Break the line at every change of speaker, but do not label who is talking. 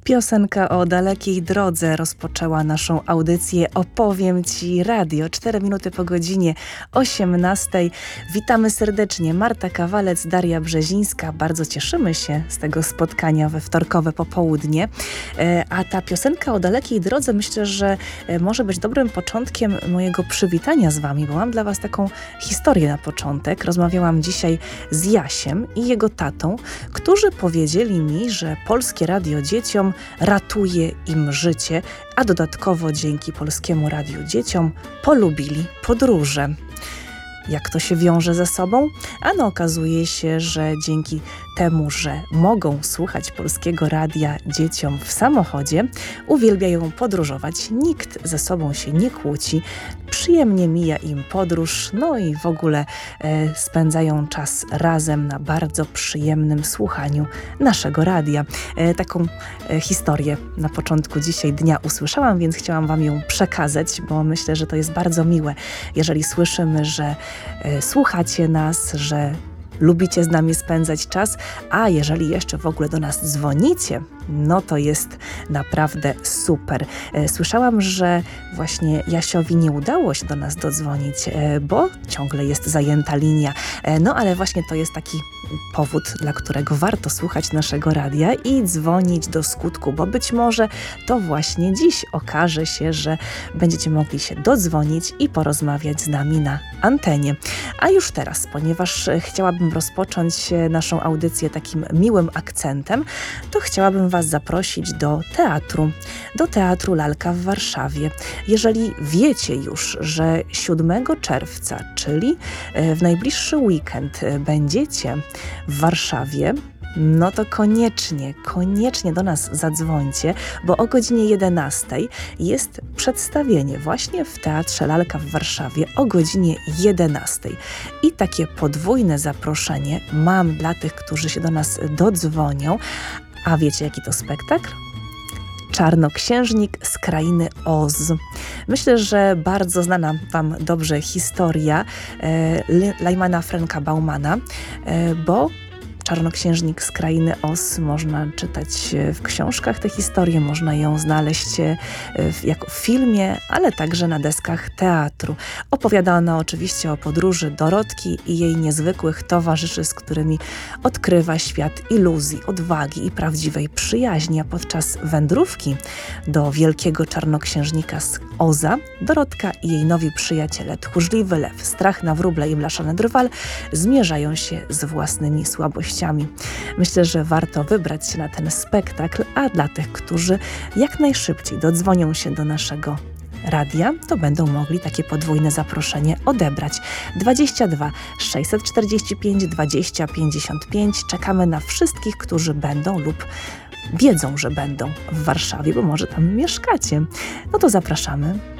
Piosenka o dalekiej drodze rozpoczęła naszą audycję Opowiem Ci Radio. 4 minuty po godzinie 18. Witamy serdecznie. Marta Kawalec, Daria Brzezińska. Bardzo cieszymy się z tego spotkania we wtorkowe popołudnie. A ta piosenka o dalekiej drodze myślę, że może być dobrym początkiem mojego przywitania z Wami, bo mam dla Was taką historię na początek. Rozmawiałam dzisiaj z Jasiem i jego tatą, którzy powiedzieli mi, że Polskie Radio Dzieciom ratuje im życie, a dodatkowo dzięki Polskiemu Radiu Dzieciom polubili podróże. Jak to się wiąże ze sobą? Ano okazuje się, że dzięki temu, że mogą słuchać Polskiego Radia dzieciom w samochodzie, uwielbiają podróżować. Nikt ze sobą się nie kłóci, przyjemnie mija im podróż, no i w ogóle spędzają czas razem na bardzo przyjemnym słuchaniu naszego radia. Taką historię na początku dzisiaj dnia usłyszałam, więc chciałam Wam ją przekazać, bo myślę, że to jest bardzo miłe, jeżeli słyszymy, że słuchacie nas, że lubicie z nami spędzać czas, a jeżeli jeszcze w ogóle do nas dzwonicie, no to jest naprawdę super. Słyszałam, że właśnie Jasiowi nie udało się do nas dodzwonić, bo ciągle jest zajęta linia. No ale właśnie to jest taki powód, dla którego warto słuchać naszego radia i dzwonić do skutku, bo być może to właśnie dziś okaże się, że będziecie mogli się dodzwonić i porozmawiać z nami na antenie. A już teraz, ponieważ chciałabym rozpocząć naszą audycję takim miłym akcentem, to chciałabym Was zaprosić do Teatru Lalka w Warszawie. Jeżeli wiecie już, że 7 czerwca, czyli w najbliższy weekend będziecie w Warszawie, no to koniecznie do nas zadzwońcie, bo o godzinie 11 jest przedstawienie właśnie w Teatrze Lalka w Warszawie o godzinie 11. I takie podwójne zaproszenie mam dla tych, którzy się do nas dodzwonią. A wiecie, jaki to spektakl? Czarnoksiężnik z krainy Oz. Myślę, że bardzo znana Wam dobrze historia Lajmana Franka Baumana, bo Czarnoksiężnik z krainy Oz można czytać w książkach tę historię, można ją znaleźć jako w filmie, ale także na deskach teatru. Opowiada ona oczywiście o podróży Dorotki i jej niezwykłych towarzyszy, z którymi odkrywa świat iluzji, odwagi i prawdziwej przyjaźni, a podczas wędrówki do wielkiego czarnoksiężnika z Oza Dorotka i jej nowi przyjaciele, tchórzliwy lew, strach na wróble i blaszany drwal zmierzają się z własnymi słabościami. Myślę, że warto wybrać się na ten spektakl, a dla tych, którzy jak najszybciej dodzwonią się do naszego radia, to będą mogli takie podwójne zaproszenie odebrać. 22 645 20 55. Czekamy na wszystkich, którzy będą lub wiedzą, że będą w Warszawie, bo może tam mieszkacie. No to zapraszamy.